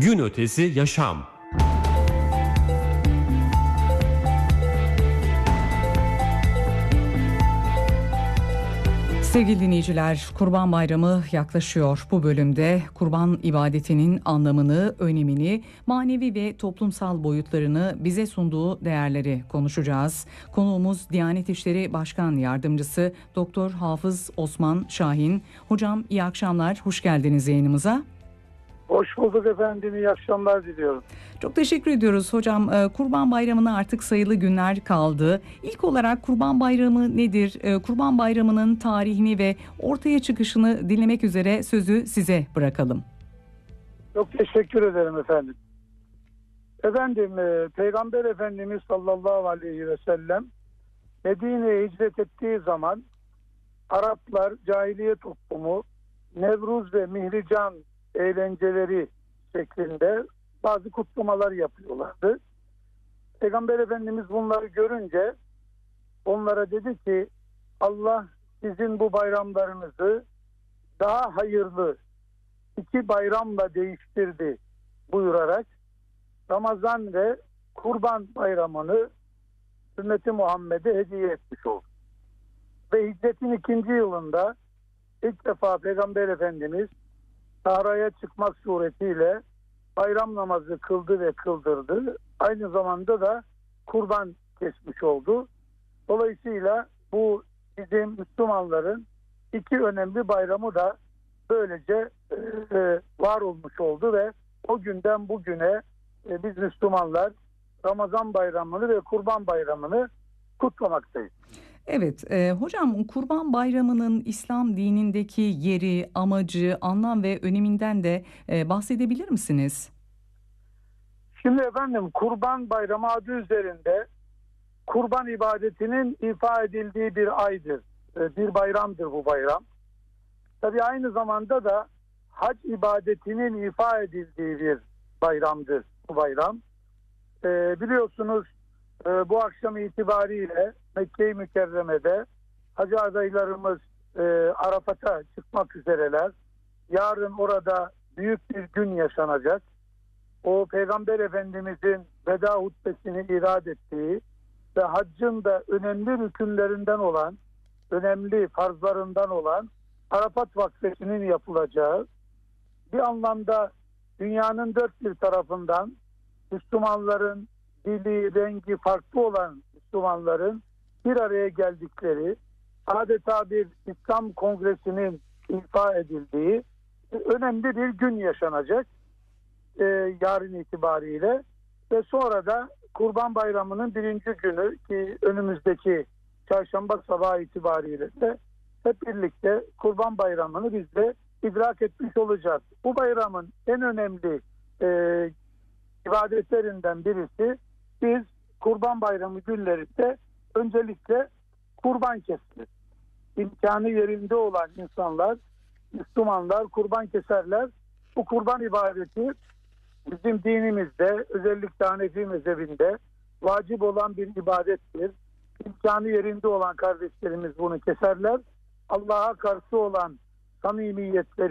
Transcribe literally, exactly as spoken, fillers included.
Gün ötesi yaşam. Sevgili dinleyiciler, Kurban Bayramı yaklaşıyor. Bu bölümde kurban ibadetinin anlamını, önemini, manevi ve toplumsal boyutlarını bize sunduğu değerleri konuşacağız. Konuğumuz Diyanet İşleri Başkan Yardımcısı Doktor Hafız Osman Şahin. Hocam iyi akşamlar, hoş geldiniz yayınımıza. Hoş bulduk efendim, iyi akşamlar diliyorum. Çok teşekkür ediyoruz hocam. Kurban Bayramı'na artık sayılı günler kaldı. İlk olarak Kurban Bayramı nedir? Kurban Bayramı'nın tarihini ve ortaya çıkışını dinlemek üzere sözü size bırakalım. Çok teşekkür ederim efendim. Efendim, Peygamber Efendimiz sallallahu aleyhi ve sellem Medine'ye hicret ettiği zaman Araplar, cahiliye toplumu, Nevruz ve Mihrican eğlenceleri şeklinde bazı kutlamalar yapıyorlardı. Peygamber Efendimiz bunları görünce onlara dedi ki, Allah sizin bu bayramlarınızı daha hayırlı iki bayramla değiştirdi buyurarak Ramazan ve Kurban Bayramını ümmeti Muhammed'e hediye etmiş oldu. Ve hicretin ikinci yılında ilk defa Peygamber Efendimiz sahraya çıkmak suretiyle bayram namazı kıldı ve kıldırdı. Aynı zamanda da kurban kesmiş oldu. Dolayısıyla bu bizim Müslümanların iki önemli bayramı da böylece e, var olmuş oldu ve o günden bugüne e, biz Müslümanlar Ramazan bayramını ve Kurban bayramını kutlamaktayız. Evet, e, hocam Kurban Bayramı'nın İslam dinindeki yeri, amacı, anlam ve öneminden de e, bahsedebilir misiniz? Şimdi efendim, Kurban Bayramı adı üzerinde kurban ibadetinin ifa edildiği bir aydır, e, bir bayramdır bu bayram. Tabii aynı zamanda da hac ibadetinin ifa edildiği bir bayramdır bu bayram. E, biliyorsunuz e, bu akşam itibariyle Mekke-i Mükerreme'de hacı adaylarımız e, Arafat'a çıkmak üzereler. Yarın orada büyük bir gün yaşanacak. O Peygamber Efendimizin veda hutbesini irad ettiği ve haccın da önemli rükünlerinden olan, önemli farzlarından olan Arafat vakfesinin yapılacağı, bir anlamda dünyanın dört bir tarafından Müslümanların dili, rengi farklı olan Müslümanların bir araya geldikleri, adeta bir İslam Kongresi'nin ifa edildiği önemli bir gün yaşanacak e, yarın itibariyle ve sonra da Kurban Bayramı'nın birinci günü ki önümüzdeki çarşamba sabahı itibariyle de hep birlikte Kurban Bayramı'nı biz de idrak etmiş olacağız. Bu bayramın en önemli e, ibadetlerinden birisi, biz Kurban Bayramı günlerinde öncelikle kurban kesilir. İmkanı yerinde olan insanlar, Müslümanlar kurban keserler. Bu kurban ibadeti bizim dinimizde, özellikle Hanefi mezhebinde vacip olan bir ibadettir. İmkanı yerinde olan kardeşlerimiz bunu keserler. Allah'a karşı olan samimiyetleri